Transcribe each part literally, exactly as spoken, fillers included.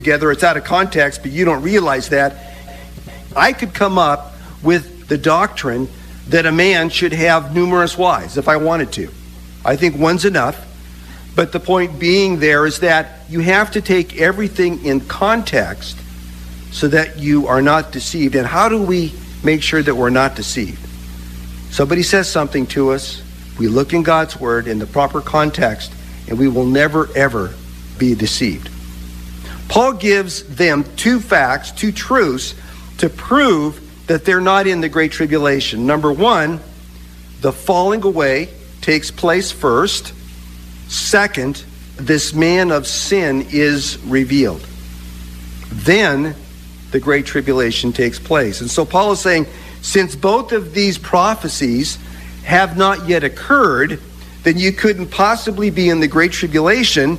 together. It's out of context, but you don't realize that. I could come up with the doctrine that a man should have numerous wives if I wanted to. I think one's enough. But the point being there is that you have to take everything in context so that you are not deceived. And how do we make sure that we're not deceived? Somebody says something to us, we look in God's Word in the proper context, and we will never, ever be deceived. Paul gives them two facts, two truths, to prove that they're not in the Great Tribulation. Number one, the falling away takes place first. Second, this man of sin is revealed. Then the Great Tribulation takes place. And so Paul is saying, since both of these prophecies have not yet occurred, then you couldn't possibly be in the Great Tribulation,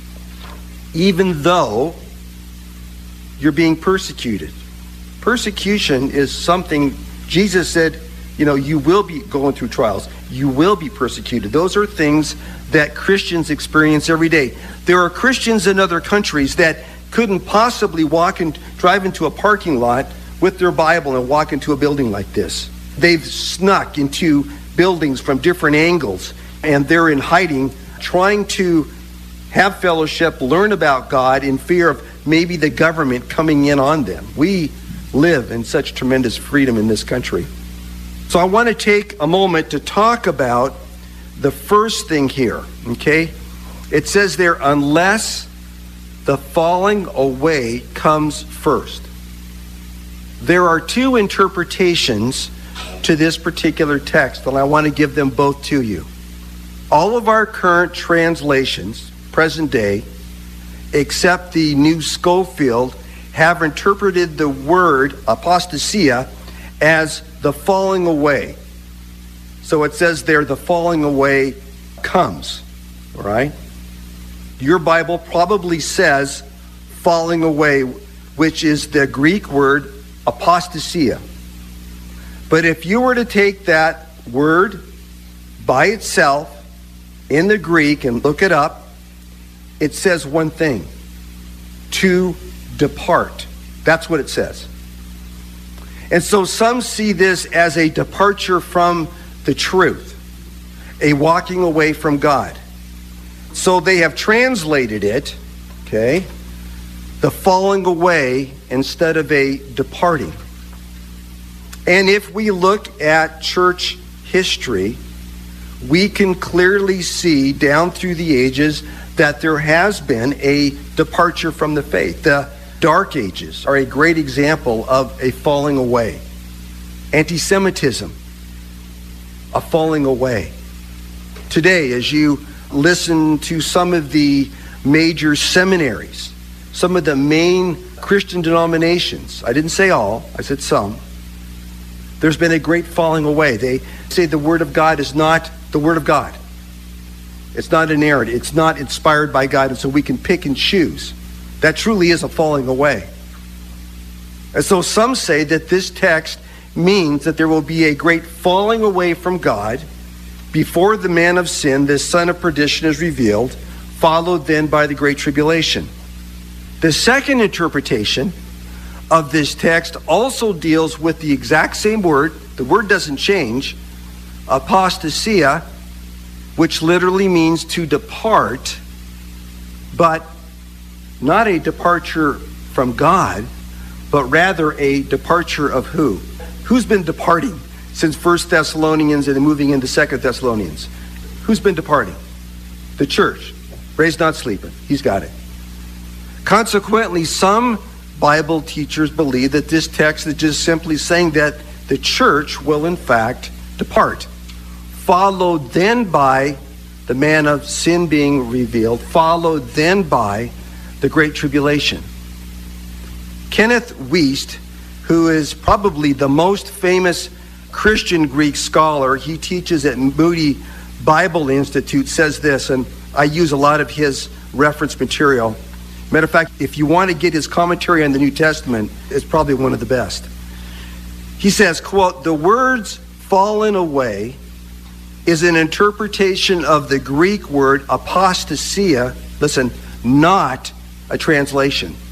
even though you're being persecuted. Persecution is something Jesus said, you know, you will be going through trials. You will be persecuted. Those are things that Christians experience every day. There are Christians in other countries that couldn't possibly walk and drive into a parking lot with their Bible and walk into a building like this. They've snuck into buildings from different angles, and they're in hiding, trying to have fellowship, learn about God in fear of maybe the government coming in on them. We live in such tremendous freedom in this country. So I want to take a moment to talk about the first thing here, okay? It says there, unless the falling away comes first. There are two interpretations to this particular text, and I want to give them both to you. All of our current translations, present day, except the New Schofield, have interpreted the word apostasia as the falling away. So it says there, the falling away comes, all right? Your Bible probably says falling away, which is the Greek word apostasia. But if you were to take that word by itself in the Greek and look it up, it says one thing: to depart. That's what it says. And so some see this as a departure from the truth, a walking away from God. So they have translated it, okay, the falling away instead of a departing. And if we look at church history, we can clearly see down through the ages that there has been a departure from the faith. The Dark Ages are a great example of a falling away. Anti-Semitism, a falling away. Today, as you listen to some of the major seminaries, some of the main Christian denominations, I didn't say all, I said some, there's been a great falling away. They say the Word of God is not the Word of God. It's not inerrant. It's not inspired by God, and so we can pick and choose. That truly is a falling away. And so some say that this text means that there will be a great falling away from God before the man of sin, this son of perdition, is revealed, followed then by the great tribulation. The second interpretation of this text also deals with the exact same word. The word doesn't change. Apostasia, which literally means to depart, but not a departure from God, but rather a departure of who? Who's been departing since First Thessalonians and then moving into Second Thessalonians? Who's been departing? The church. Ray's not sleeping. He's got it. Consequently, some Bible teachers believe that this text is just simply saying that the church will in fact depart, followed then by the man of sin being revealed, followed then by the Great Tribulation. Kenneth Wuest, who is probably the most famous Christian Greek scholar, he teaches at Moody Bible Institute, says this, and I use a lot of his reference material. Matter of fact, if you want to get his commentary on the New Testament, it's probably one of the best. He says, quote, "The words fallen away is an interpretation of the Greek word apostasia," listen, not a translation.